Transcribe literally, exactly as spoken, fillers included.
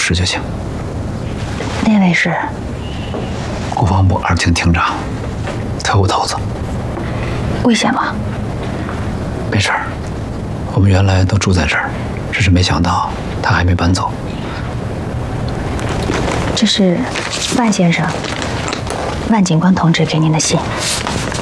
师就行。 那位是国防部二厅厅长，特务头子。 危险吗？ 没事儿，我们原来都住在这儿，只是没想到他还没搬走。 这是万先生、万警官同志给您的信。